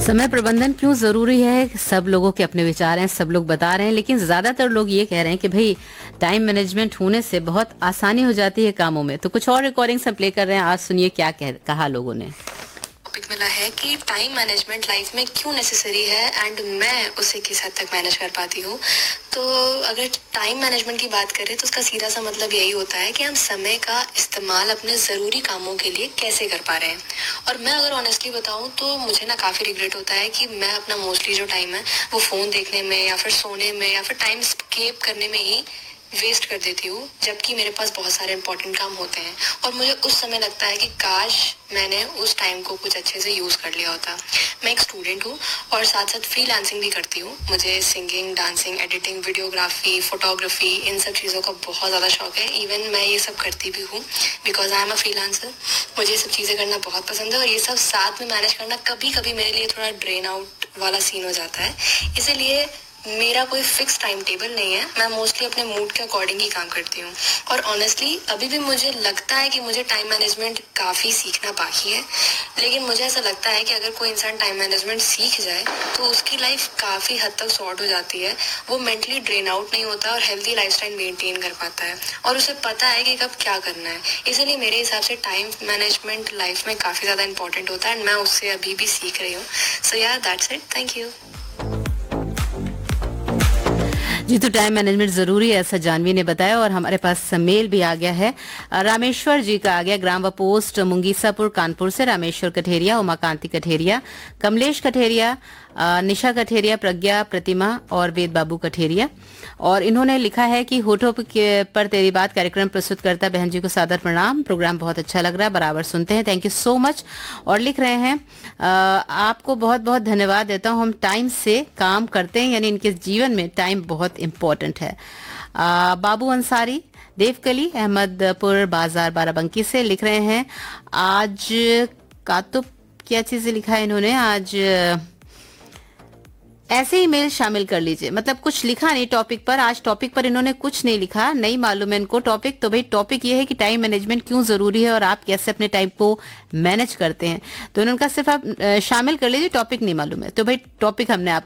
समय प्रबंधन क्यों जरूरी है? सब लोगों के अपने विचार हैं, सब लोग बता रहे हैं, लेकिन ज्यादातर लोग ये कह रहे हैं कि भाई टाइम मैनेजमेंट होने से बहुत आसानी हो जाती है कामों में। तो कुछ और रिकॉर्डिंग्स हम प्ले कर रहे हैं, आज सुनिए क्या कहा लोगों ने। टॉपिक मिला है कि टाइम मैनेजमेंट लाइफ में क्यों नेसेसरी है एंड मैं उसे किस हद तक मैनेज कर पाती हूँ। तो अगर टाइम मैनेजमेंट की बात करें तो उसका सीधा सा मतलब यही होता है कि हम समय का इस्तेमाल अपने ज़रूरी कामों के लिए कैसे कर पा रहे हैं। और मैं अगर ऑनेस्टली बताऊँ तो मुझे ना काफ़ी रिग्रेट होता है कि मैं अपना मोस्टली जो टाइम है वो फ़ोन देखने में या फिर सोने में या फिर टाइम स्केप करने में ही वेस्ट कर देती हूँ, जबकि मेरे पास बहुत सारे इंपॉर्टेंट काम होते हैं और मुझे उस समय लगता है कि काश मैंने उस टाइम को कुछ अच्छे से यूज़ कर लिया होता। मैं एक स्टूडेंट हूँ और साथ साथ फ्रीलांसिंग भी करती हूँ। मुझे singing, dancing, editing, videography, photography, इन सब चीज़ों का बहुत ज़्यादा शौक है। इवन मैं ये सब करती भी हूँ because I am a freelancer. मुझे ये सब चीज़ें करना बहुत पसंद है और ये सब साथ में मैनेज करना कभी कभी मेरे लिए थोड़ा ड्रेन आउट वाला सीन हो जाता है। इसीलिए मेरा कोई फिक्स टाइम टेबल नहीं है, मैं मोस्टली अपने मूड के अकॉर्डिंग ही काम करती हूँ। और ऑनेस्टली अभी भी मुझे लगता है कि मुझे टाइम मैनेजमेंट काफ़ी सीखना बाकी है, लेकिन मुझे ऐसा लगता है कि अगर कोई इंसान टाइम मैनेजमेंट सीख जाए तो उसकी लाइफ काफ़ी हद तक सॉर्ट हो जाती है। वो मेंटली ड्रेन आउट नहीं होता और हेल्दी लाइफस्टाइल मेंटेन कर पाता है और उसे पता है कि कब क्या करना है। इसलिए मेरे हिसाब से टाइम मैनेजमेंट लाइफ में काफ़ी ज़्यादा इंपॉर्टेंट होता है एंड मैं उससे अभी भी सीख रही हूँ। सो यार, दैट्स इट, थैंक यू। जी, तो टाइम मैनेजमेंट जरूरी है, ऐसा जानवी ने बताया। और हमारे पास मेल भी आ गया है, रामेश्वर जी का आ गया, ग्राम व पोस्ट मुंगीसापुर कानपुर से। रामेश्वर कठेरिया, उमाकांति कठेरिया, कमलेश कठेरिया, निशा कठेरिया, प्रज्ञा प्रतिमा और वेद बाबू कठेरिया। और इन्होंने लिखा है कि होठों पर तेरी बात कार्यक्रम प्रस्तुत करता बहन जी को सादर प्रणाम, प्रोग्राम बहुत अच्छा लग रहा है, बराबर सुनते हैं, थैंक यू सो मच। और लिख रहे हैं आपको बहुत बहुत धन्यवाद देता हूँ, हम टाइम से काम करते हैं, यानी इनके जीवन में टाइम बहुत इम्पोर्टेंट है। बाबू अंसारी, देवकली, अहमदपुर बाजार बाराबंकी से लिख रहे हैं आज कातुब, क्या चीजें लिखा है इन्होंने, आज ऐसे ही मेल शामिल कर लीजिए। मतलब कुछ लिखा नहीं टॉपिक पर, आज टॉपिक पर इन्होंने कुछ नहीं लिखा, नहीं मालूम है इनको टॉपिक। तो भाई टॉपिक ये है कि टाइम मैनेजमेंट क्यों जरूरी है और आप कैसे अपने टाइम को मैनेज करते हैं। तो इन्होंने कहा सिर्फ आप शामिल कर लीजिए, टॉपिक नहीं मालूम है। तो भाई टॉपिक हमने आप